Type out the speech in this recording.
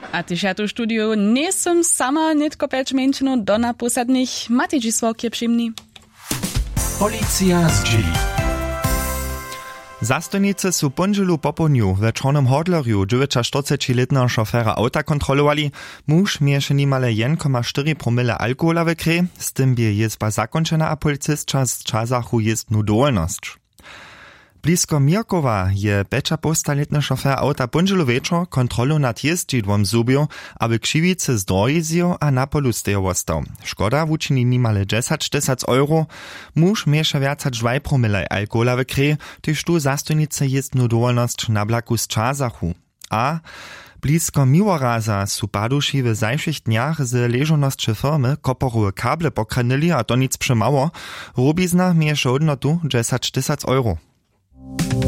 A tyž ja tu studiu nesem sama nitko pečmenčinu do na posadnych Matej Słowkie przyjemni. Policja z dzieli. Zastojnicy su ponželu popolnju ve Čornom hodlerju 49-letného šoféra auta kontrolovali. Muž mieše nimale 1,4 promile alkohola ve krvi, s tym by jezba zakončena a policist čas časachu jezdnu dovolnosť. Blisko Mirkowa je 5,5-letny šofér auta ponželu večer kontrolu nad jezdidłom zubił, aby křiwicy zdrojizio a na polu stejowostał. Škoda wučini nimale 10 euro. Muž mieše viac 2 promile alkohola ve krvi, tyž tu zastojnice jezdnu dovolnosť na blaku z časachu. A blisko Miłoraza su paduši w zajszych dniach z leżonosće firmy koporowe kable pokrenili a to nic przemało. Rubizna mieše hodnotu 10 000 euro.